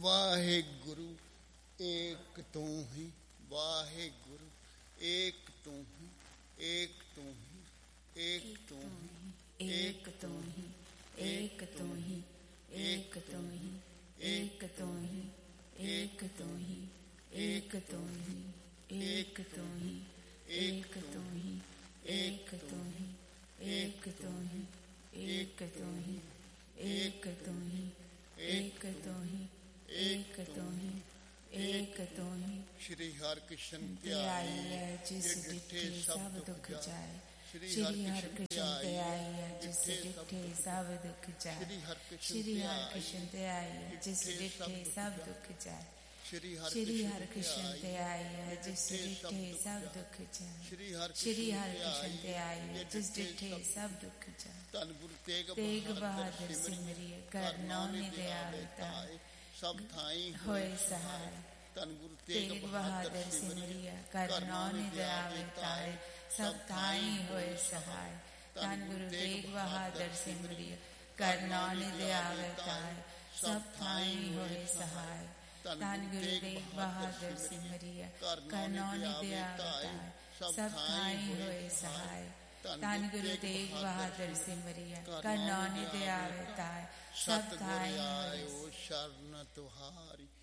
ਵਾਹਿਗੁਰੂ ਏਕ ਤੂੰ ਹੀ, ਵਾਹਿਗੁਰੂ ਏਕ ਤੂੰ ਹੀ, ਏਕ ਤੂੰ ਹੀ, ਏਕ ਤੂੰ ਹੀ, ਏਕ ਤੂੰ ਹੀ, ਏਕ ਤੂੰ ਹੀ, ਏਕ ਤੂੰ ਹੀ, ਏਕ ਤੂੰ ਹੀ, ਏਕ ਤੂੰ ਹੀ, ਏਕ ਤੂੰ ਹੀ, ਏਕ ਤੂੰ ਹੀ, ਏਕ ਤੂੰ ਹੀ, ਏਕ ਤੂੰ ਹੀ, ਏਕ ਤੂੰ ਹੀ, ਏਕ ਤੂੰ ਹੀ, ਏਕ ਤੂੰ ਹੀ, ਏਕ ਤੂੰ ਹੀ, ਏਕ ਤੂੰ ਹੀ, ਏਕ ਤੂੰ ਹੀ। ਸ਼੍ਰੀ ਹਰਿਕ੍ਰਿਸ਼ਨ ਧਿਆਈ ਹੈ ਜਿਸ ਡਿਠੇ ਸਭ ਦੁੱਖ ਜਾਏ, ਸ਼੍ਰੀ ਹਰਿਕ੍ਰਿਸ਼ਨ ਧਿਆਈ ਹੈ ਜਿਸ ਡਿਠੇ ਸਭ ਦੁੱਖ ਜਾਏ, ਸ਼੍ਰੀ ਹਰਿਕ੍ਰਿਸ਼ਨ ਧਿਆਈ ਹੈ ਜਿਸ ਡਿਠੇ ਸਭ ਦੁੱਖ ਜਾਏ, ਸ਼੍ਰੀ ਹਰਿਕ੍ਰਿਸ਼ਨ ਧਿਆਈ ਹੈ ਜਿਸ ਡਿਠੇ ਸਭ ਦੁੱਖ ਜਾਏ, ਸ਼੍ਰੀ ਹਰਿਕ੍ਰਿਸ਼ਨ ਧਿਆਈ ਹੈ ਜਿਸ ਡਿਠੇ ਸਭ ਦੁੱਖ ਜਾਏ। ਧੰਨ ਗੁਰੂ ਤੇਗ ਬਹਾਦਰ ਸਿਮਰਿਏ ਕਰ ਨਾਮੇ ਦਿਆਵੇ ਤਾਏ, ਸਭ ਥਾਈ ਹੋਏ ਸਹਾय। ਧੰਨ ਗੁਰੂ ਤੇਗ ਬਹਾਦਰ ਸਿਮਰਿਏ ਕਰ ਨਾਮੇ ਦਿਆਵੇ ਤਾਏ, ਸਭ ਥਾਈ ਹੋਏ ਸਹਾय। ਧੰਨ ਗੁਰੂ ਤੇਗ ਬਹਾਦਰ ਸਿਮਰਿਏ ਕਰ ਨਾਮੇ ਦਿਆਵੇ ਤਾਏ, ਸਭ ਥਾਈ ਹੋਏ ਸਹਾय। ਧੰਨ ਗੁਰੂ ਤੇਗ ਬਹਾਦਰ ਸਿਮਰਿਏ ਕਰ ਨਾਮੇ ਦਿਆਵੇ ਤਾਏ, ਸਭ ਥਾਈ ਹੋਏ ਸਹਾय। ਧੰਨ ਗੁਰੂ ਤੇਗ ਬਹਾਦਰ ਸਿਮਰਿਏ ਕਰ ਨਾਮੇ ਦਿਆਵੇ ਤਾਏ, ਸਭ ਥਾਈ ਹੋਏ। ਸ਼ਰਨ ਤੁਹਾਰੀ